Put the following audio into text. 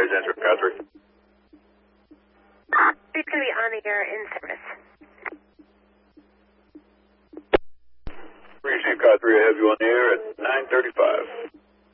Please answer, Guthrie. It's going to be on the air in service. Receive Guthrie, I have you on the air at 9:35.